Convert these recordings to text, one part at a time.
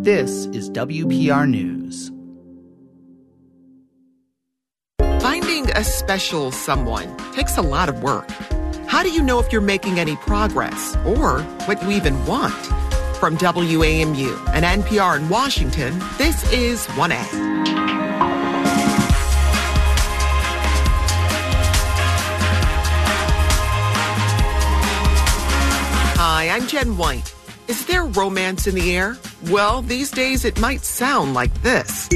This is WPR News. Finding a special someone takes a lot of work. How do you know if you're making any progress or what you even want? From WAMU and NPR in Washington, this is 1A. Hi, I'm Jen White. Is there romance in the air? Well, these days it might sound like this.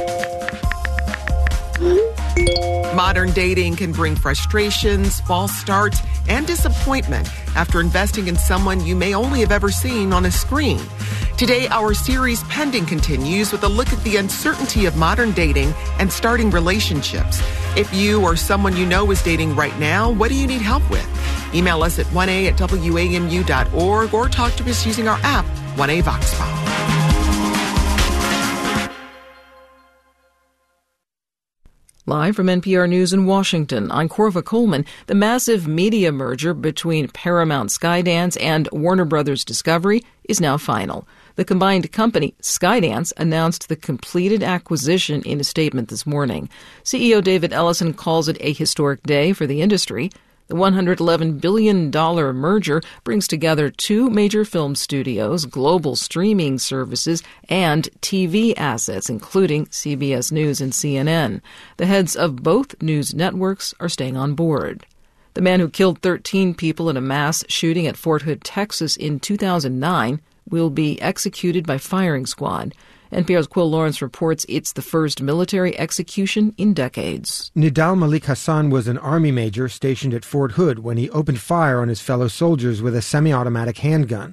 Modern dating can bring frustrations, false starts, and disappointment after investing in someone you may only have ever seen on a screen. Today, our series Pending continues with a look at the uncertainty of modern dating and starting relationships. If you or someone you know is dating right now, what do you need help with? Email us at 1a@wamu.org or talk to us using our app, 1A Vox Pop. Live from NPR News in Washington, I'm Corva Coleman. The massive media merger between Paramount Skydance and Warner Brothers Discovery is now final. The combined company, Skydance, announced the completed acquisition in a statement this morning. CEO David Ellison calls it a historic day for the industry. The $111 billion merger brings together two major film studios, global streaming services, and TV assets, including CBS News and CNN. The heads of both news networks are staying on board. The man who killed 13 people in a mass shooting at Fort Hood, Texas in 2009 will be executed by firing squad. NPR's Quill Lawrence reports it's the first military execution in decades. Nidal Malik Hassan was an Army major stationed at Fort Hood when he opened fire on his fellow soldiers with a semi-automatic handgun.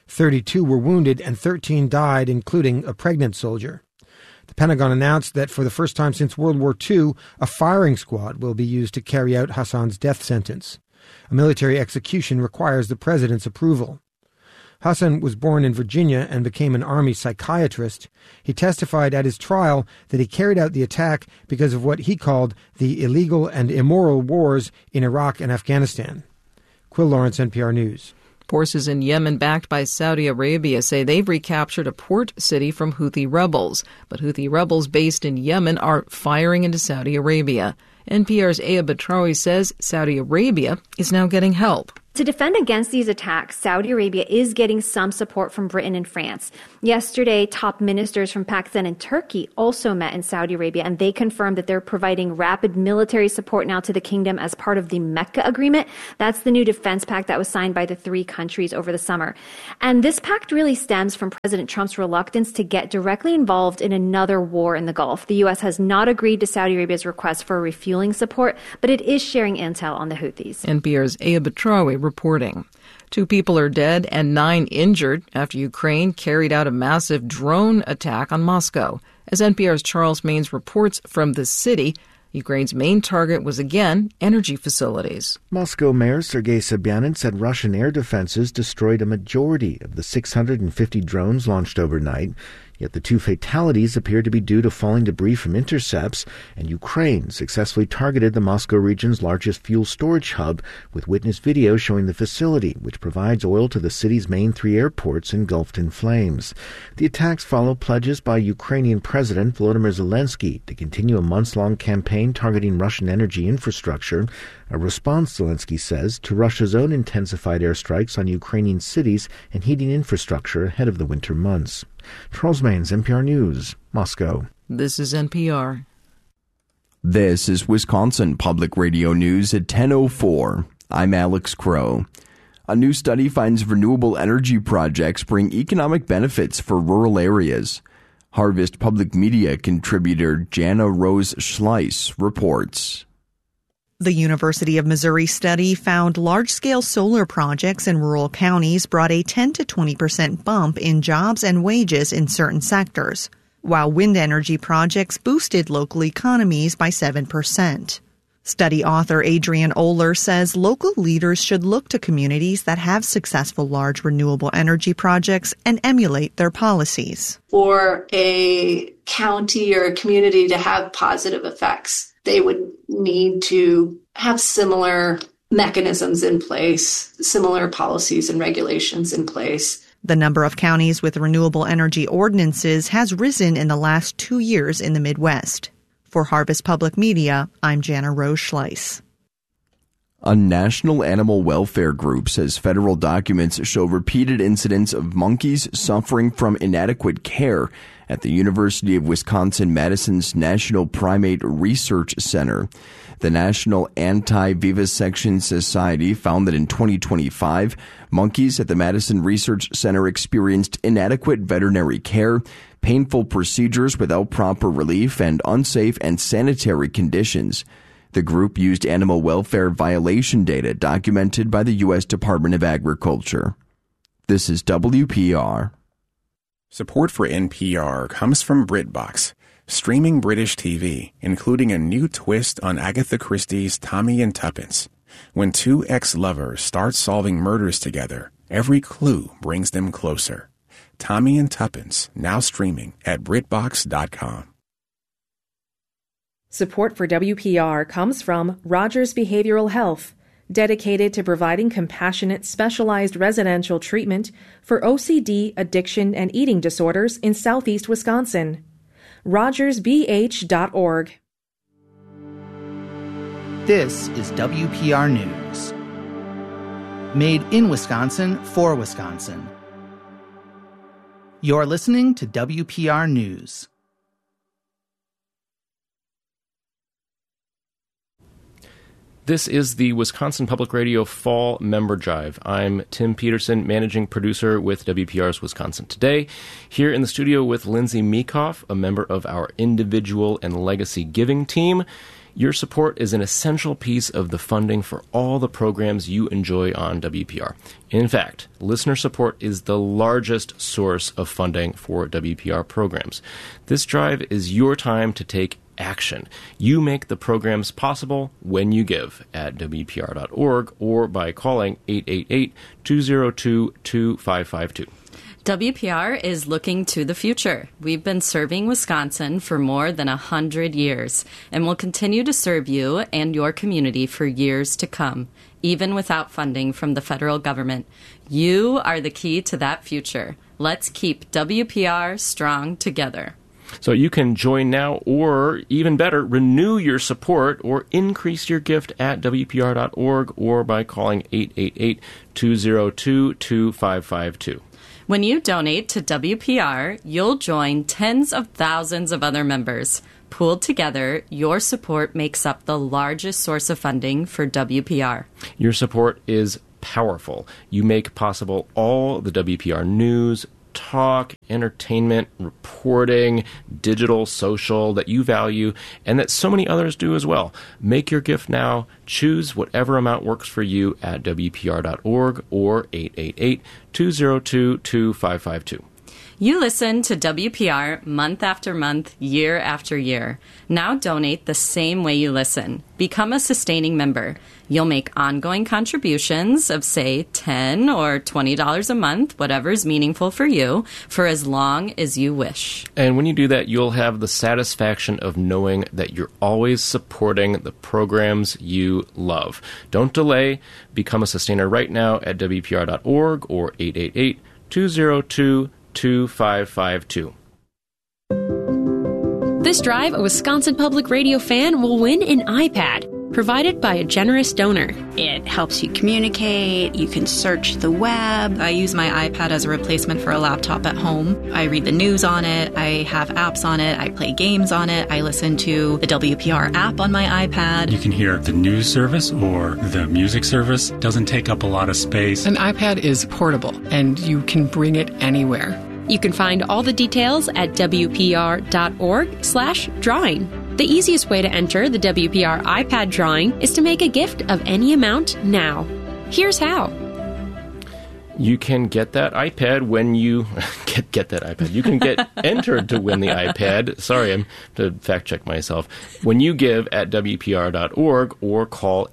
32 were wounded and 13 died, including a pregnant soldier. The Pentagon announced that for the first time since World War II, a firing squad will be used to carry out Hassan's death sentence. A military execution requires the president's approval. Hassan was born in Virginia and became an Army psychiatrist. He testified at his trial that he carried out the attack because of what he called the illegal and immoral wars in Iraq and Afghanistan. Quill Lawrence, NPR News. Forces in Yemen backed by Saudi Arabia say they've recaptured a port city from Houthi rebels. But Houthi rebels based in Yemen are firing into Saudi Arabia. NPR's Aya Batrawi says Saudi Arabia is now getting help. To defend against these attacks, Saudi Arabia is getting some support from Britain and France. Yesterday, top ministers from Pakistan and Turkey also met in Saudi Arabia, and they confirmed that they're providing rapid military support now to the kingdom as part of the Mecca Agreement. That's the new defense pact that was signed by the three countries over the summer. And this pact really stems from President Trump's reluctance to get directly involved in another war in the Gulf. The U.S. has not agreed to Saudi Arabia's request for refueling support, but it is sharing intel on the Houthis. NPR's Aya Batrawi reporting. 2 people are dead and 9 injured after Ukraine carried out a massive drone attack on Moscow. As NPR's Charles Maynes reports from the city, Ukraine's main target was again energy facilities. Moscow Mayor Sergei Sobyanin said Russian air defenses destroyed a majority of the 650 drones launched overnight. Yet the 2 fatalities appear to be due to falling debris from intercepts, and Ukraine successfully targeted the Moscow region's largest fuel storage hub with witness video showing the facility, which provides oil to the city's main 3 airports, engulfed in flames. The attacks follow pledges by Ukrainian President Volodymyr Zelensky to continue a months-long campaign targeting Russian energy infrastructure, a response, Zelensky says, to Russia's own intensified airstrikes on Ukrainian cities and heating infrastructure ahead of the winter months. Charles Maynes, NPR News, Moscow. This is NPR. This is Wisconsin Public Radio News at 10:04. I'm Alex Crow. A new study finds renewable energy projects bring economic benefits for rural areas. Harvest Public Media contributor Jana Rose Schleiss reports. The University of Missouri study found large-scale solar projects in rural counties brought a 10 to 20% bump in jobs and wages in certain sectors, while wind energy projects boosted local economies by 7%. Study author Adrian Oler says local leaders should look to communities that have successful large renewable energy projects and emulate their policies. For a county or a community to have positive effects, they would need to have similar mechanisms in place, similar policies and regulations in place The number of counties with renewable energy ordinances has risen in the last 2 years in the Midwest. For Harvest Public Media, I'm Jana Rose Schleiss. A national animal welfare group says federal documents show repeated incidents of monkeys suffering from inadequate care at the University of Wisconsin-Madison's National Primate Research Center. The National Anti-Vivisection Society found that in 2025, monkeys at the Madison Research Center experienced inadequate veterinary care, painful procedures without proper relief, and unsafe and sanitary conditions. The group used animal welfare violation data documented by the U.S. Department of Agriculture. This is WPR. Support for NPR comes from BritBox, streaming British TV, including a new twist on Agatha Christie's Tommy and Tuppence. When two ex-lovers start solving murders together, every clue brings them closer. Tommy and Tuppence, now streaming at BritBox.com. Support for WPR comes from Rogers Behavioral Health, dedicated to providing compassionate, specialized residential treatment for OCD, addiction, and eating disorders in southeast Wisconsin. RogersBH.org. This is WPR News. Made in Wisconsin for Wisconsin. You're listening to WPR News. This is the Wisconsin Public Radio Fall Member Drive. I'm Tim Peterson, managing producer with WPR's Wisconsin Today, here in the studio with Lindsay Meekoff, a member of our individual and legacy giving team. Your support is an essential piece of the funding for all the programs you enjoy on WPR. In fact, listener support is the largest source of funding for WPR programs. This drive is your time to take action. You make the programs possible when you give at WPR.org or by calling 888-202-2552. WPR is looking to the future. We've been serving Wisconsin for more than 100 years and will continue to serve you and your community for years to come, even without funding from the federal government. You are the key to that future. Let's keep WPR strong together. So you can join now or, even better, renew your support or increase your gift at WPR.org or by calling 888-202-2552. When you donate to WPR, you'll join tens of thousands of other members. Pooled together, your support makes up the largest source of funding for WPR. Your support is powerful. You make possible all the WPR news, talk, entertainment, reporting, digital, social that you value and that so many others do as well. Make your gift now. Choose whatever amount works for you at WPR.org or 888-202-2552. You listen to WPR month after month, year after year. Now donate the same way you listen. Become a sustaining member. You'll make ongoing contributions of, say, $10 or $20 a month, whatever is meaningful for you, for as long as you wish. And when you do that, you'll have the satisfaction of knowing that you're always supporting the programs you love. Don't delay. Become a sustainer right now at WPR.org or 888-202-2552. This drive, a Wisconsin Public Radio fan will win an iPad, provided by a generous donor. It helps you communicate, you can search the web. I use my iPad as a replacement for a laptop at home. I read the news on it, I have apps on it, I play games on it, I listen to the WPR app on my iPad. You can hear the news service or the music service. Doesn't take up a lot of space. An iPad is portable, and you can bring it anywhere. You can find all the details at WPR.org/drawing. The easiest way to enter the WPR iPad drawing is to make a gift of any amount now. Here's how. You can get that iPad when you get that iPad. You can get entered to win the iPad. Sorry, I'm to fact check myself. When you give at WPR.org or call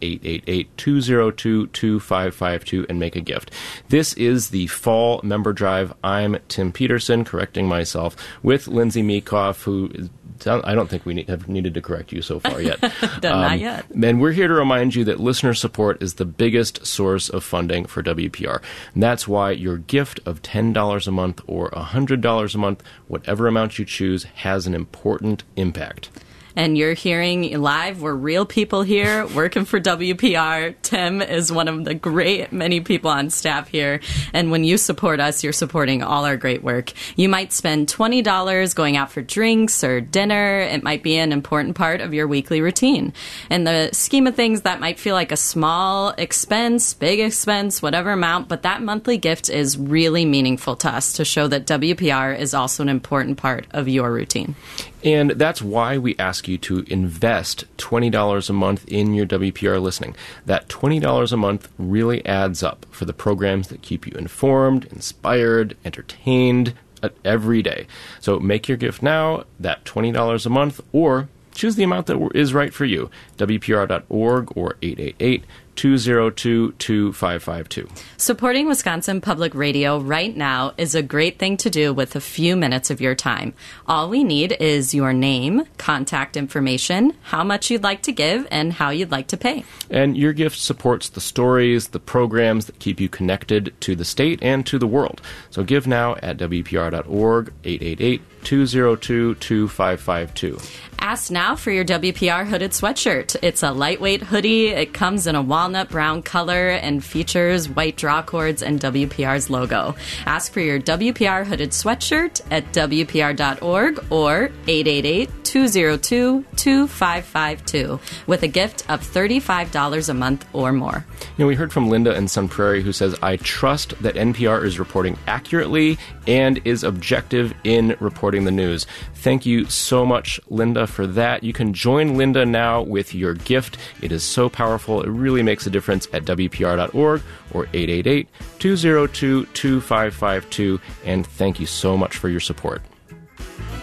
888-202-2552 and make a gift. This is the Fall Member Drive. I'm Tim Peterson, correcting myself, with Lindsay Meekoff, who is I don't think we have needed to correct you so far yet. Not yet. And we're here to remind you that listener support is the biggest source of funding for WPR. And that's why your gift of $10 a month or $100 a month, whatever amount you choose, has an important impact. And you're hearing live, we're real people here working for WPR. Tim is one of the great many people on staff here. And when you support us, you're supporting all our great work. You might spend $20 going out for drinks or dinner. It might be an important part of your weekly routine. In the scheme of things, that might feel like a small expense, big expense, whatever amount, but that monthly gift is really meaningful to us to show that WPR is also an important part of your routine. And that's why we ask you to invest $20 a month in your WPR listening. That $20 a month really adds up for the programs that keep you informed, inspired, entertained every day. So make your gift now, that $20 a month, or choose the amount that is right for you. WPR.org or 888-202-2552. Supporting Wisconsin Public Radio right now is a great thing to do with a few minutes of your time. All we need is your name, contact information, how much you'd like to give, and how you'd like to pay. And your gift supports the stories, the programs that keep you connected to the state and to the world. So give now at WPR.org, 888-202-2552. Ask now for your WPR hooded sweatshirt. It's a lightweight hoodie. It comes in a walnut brown color and features white draw cords and WPR's logo. Ask for your WPR hooded sweatshirt at WPR.org or 888-202-2552 with a gift of $35 a month or more. You know, we heard from Linda in Sun Prairie who says, I trust that NPR is reporting accurately and is objective in reporting the news. Thank you so much, Linda, for that. You can join Linda now with your gift. It is so powerful. It really makes a difference at WPR.org or 888-202-2552. And thank you so much for your support.